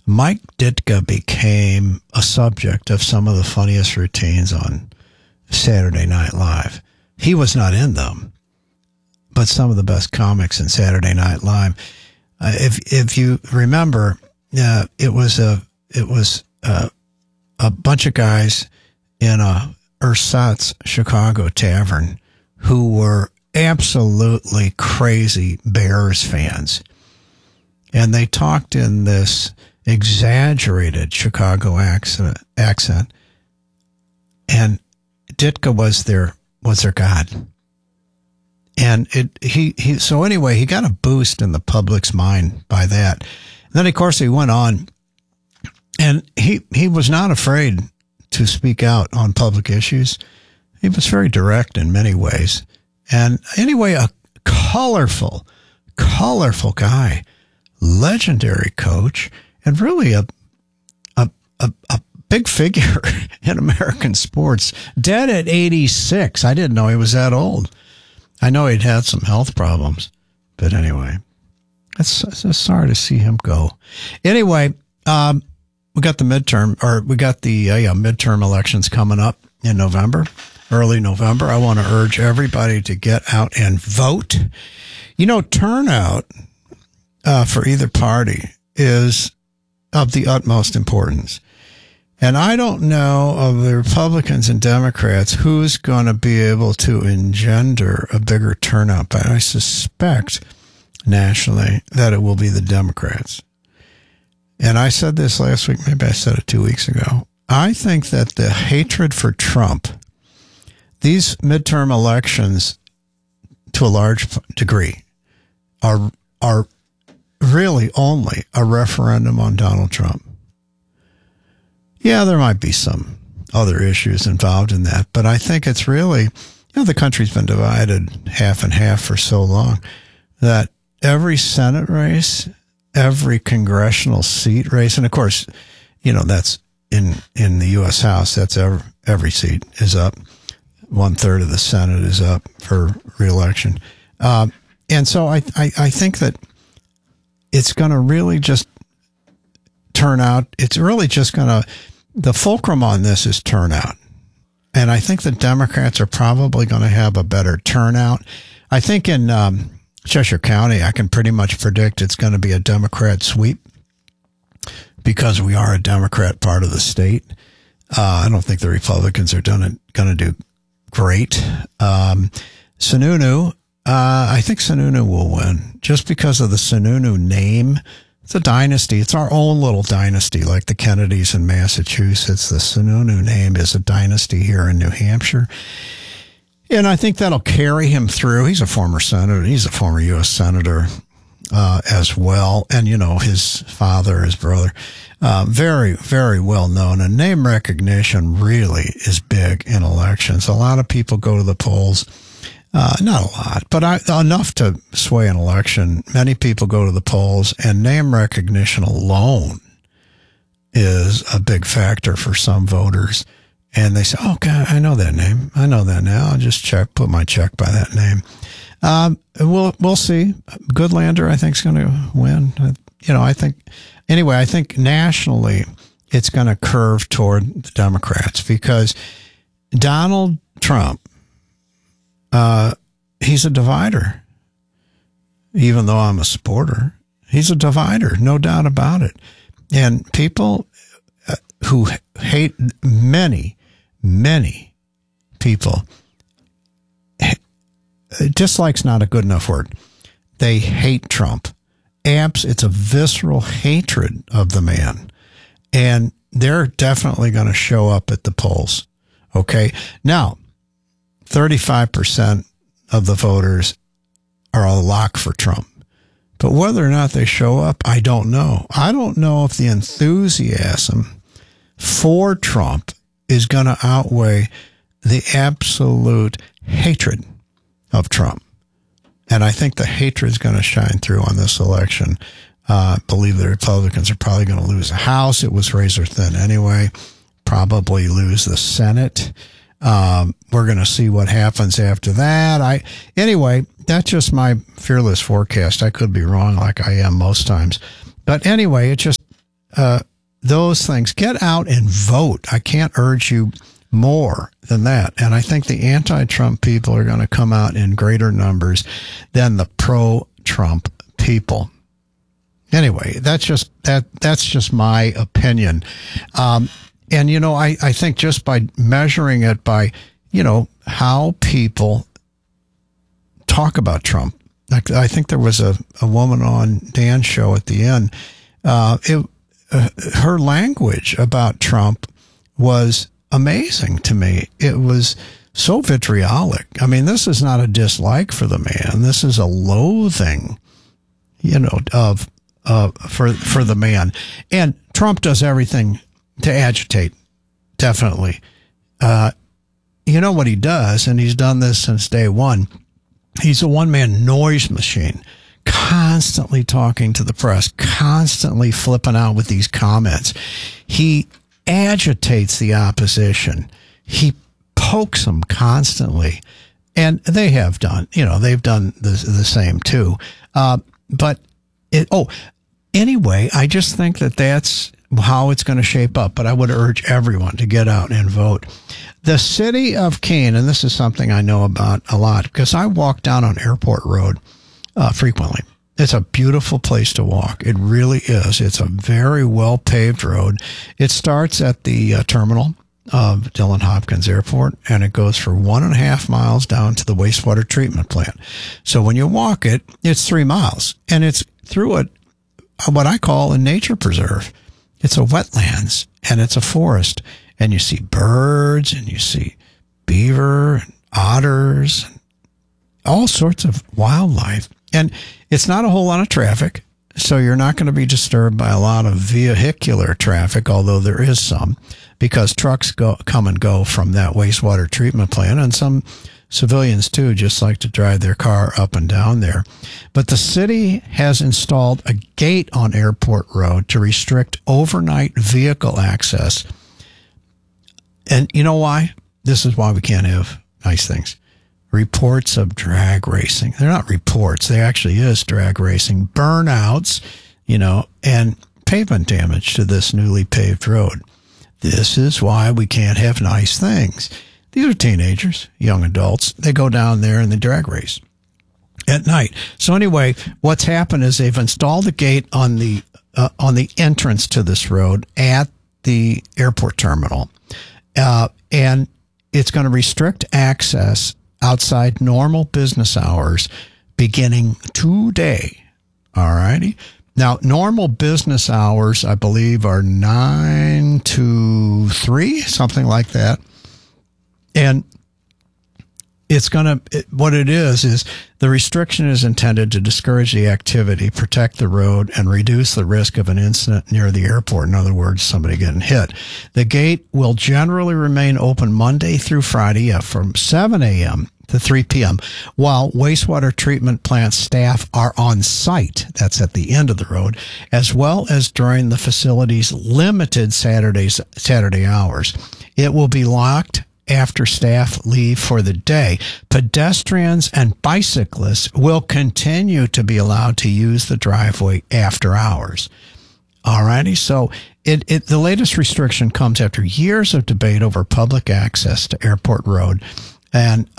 Mike Ditka became a subject of some of the funniest routines on Saturday Night Live. He was not in them, but some of the best comics in Saturday Night Live. If you remember, it was a bunch of guys in a Ersatz Chicago tavern who were absolutely crazy Bears fans, and they talked in this exaggerated Chicago accent, and Ditka was their god. And so anyway, he got a boost in the public's mind by that. And then, of course, he went on, and he was not afraid to speak out on public issues. He was very direct in many ways. And anyway, a colorful guy, legendary coach, and really a big figure in American sports. Dead at 86. I didn't know he was that old. I know he'd had some health problems, but anyway, it's sorry to see him go. Anyway, we got the midterm elections coming up in November, early November. I want to urge everybody to get out and vote. You know, turnout for either party is of the utmost importance. And I don't know of the Republicans and Democrats who's going to be able to engender a bigger turnout, but I suspect nationally that it will be the Democrats. And I said this last week, maybe I said it 2 weeks ago. I think that the hatred for Trump, these midterm elections, to a large degree, are really only a referendum on Donald Trump. Yeah, there might be some other issues involved in that, but I think it's really, the country's been divided half and half for so long that every Senate race, every congressional seat race, and of course, that's in the U.S. House, that's every seat is up. 1/3 of the Senate is up for re-election. And so I think that it's going to really just turn out. It's really just going to, the fulcrum on this is turnout. And I think the Democrats are probably going to have a better turnout. I think in Cheshire County, I can pretty much predict it's going to be a Democrat sweep because we are a Democrat part of the state. I don't think the Republicans are going to do great. Sununu, I think Sununu will win just because of the Sununu name. It's a dynasty. It's our own little dynasty, like the Kennedys in Massachusetts. The Sununu name is a dynasty here in New Hampshire. And I think that'll carry him through. He's a former senator. He's a former U.S. senator as well. And, his father, his brother, very, very well known. And name recognition really is big in elections. A lot of people go to the polls. Not a lot, but enough to sway an election. Many people go to the polls, and name recognition alone is a big factor for some voters. And they say, oh, God, I know that name. I know that now. I'll just put my check by that name. We'll see. Goodlander, I think, is going to win. I think nationally it's going to curve toward the Democrats because Donald Trump, he's a divider. Even though I'm a supporter, he's a divider, no doubt about it. And people who hate many people, dislike's not a good enough word. They hate Trump. It's a visceral hatred of the man. And they're definitely going to show up at the polls. Okay. Now, 35% of the voters are a lock for Trump. But whether or not they show up, I don't know. I don't know if the enthusiasm for Trump is going to outweigh the absolute hatred of Trump. And I think the hatred is going to shine through on this election. I believe the Republicans are probably going to lose the House. It was razor thin anyway. Probably lose the Senate. We're going to see what happens after that. Anyway, that's just my fearless forecast. I could be wrong like I am most times. But anyway, those things. Get out and vote. I can't urge you more than that. And I think the anti-Trump people are going to come out in greater numbers than the pro-Trump people. Anyway, that's just my opinion. And, I think just by measuring it by, how people talk about Trump. I think there was a woman on Dan's show at the end. Her language about Trump was amazing to me. It was so vitriolic. I mean, this is not a dislike for the man. This is a loathing, for the man. And Trump does everything to agitate. Definitely. You know what he does, and he's done this since day one. He's a one-man noise machine, constantly talking to the press, constantly flipping out with these comments. He agitates the opposition. He pokes them constantly. And they have done, they've done the same too. Anyway, I just think that's how it's going to shape up. But I would urge everyone to get out and vote. The city of Keene, and this is something I know about a lot because I walk down on Airport Road frequently. It's a beautiful place to walk. It really is. It's a very well-paved road. It starts at the terminal of Dillon Hopkins Airport, and it goes for 1.5 miles down to the wastewater treatment plant. So when you walk it, it's 3 miles, and it's through what I call a nature preserve. It's a wetlands, and it's a forest, and you see birds, and you see beaver, and otters, and all sorts of wildlife. And it's not a whole lot of traffic, so you're not going to be disturbed by a lot of vehicular traffic, although there is some, because trucks come and go from that wastewater treatment plant, and some civilians, too, just like to drive their car up and down there. But the city has installed a gate on Airport Road to restrict overnight vehicle access. And you know why? This is why we can't have nice things. Reports of drag racing. They're not reports. There actually is drag racing. Burnouts, and pavement damage to this newly paved road. This is why we can't have nice things. These are teenagers, young adults. They go down there and they drag race at night. So anyway, what's happened is they've installed a gate on the entrance to this road at the airport terminal. And it's going to restrict access outside normal business hours beginning today. All righty. Now, normal business hours, I believe, are 9 to 3, something like that. And what it is the restriction is intended to discourage the activity, protect the road, and reduce the risk of an incident near the airport. In other words, somebody getting hit. The gate will generally remain open Monday through Friday from 7 a.m. to 3 p.m. while wastewater treatment plant staff are on site. That's at the end of the road, as well as during the facility's limited Saturday hours. It will be locked after staff leave for the day. Pedestrians and bicyclists will continue to be allowed to use the driveway after hours. Alrighty, so the latest restriction comes after years of debate over public access to Airport Road, and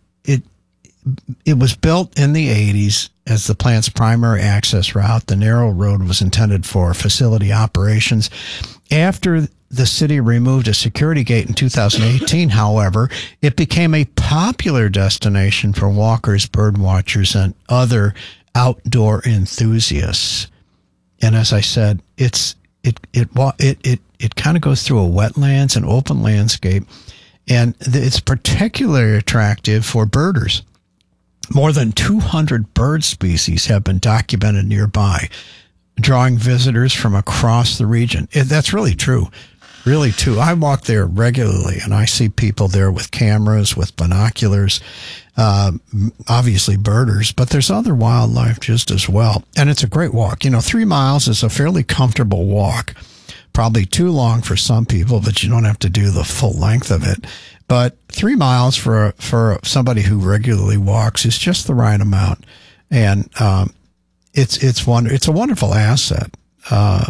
it was built in the 80s as the plant's primary access route. The narrow road was intended for facility operations. After the city removed a security gate in 2018, however, it became a popular destination for walkers, bird watchers, and other outdoor enthusiasts. And as I said, it kind of goes through a wetlands and open landscape, and it's particularly attractive for birders. More than 200 bird species have been documented nearby, drawing visitors from across the region. That's really true. Really, too. I walk there regularly, and I see people there with cameras, with binoculars, obviously birders, but there's other wildlife just as well. And it's a great walk. 3 miles is a fairly comfortable walk. Probably too long for some people, but you don't have to do the full length of it. But 3 miles for somebody who regularly walks is just the right amount. And it's a wonderful asset